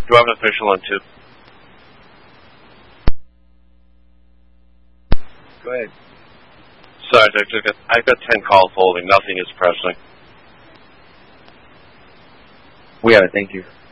Do I have an official on 2? Go ahead. Sorry, I've got 10 calls holding. Nothing is pressing. We got it. Thank you.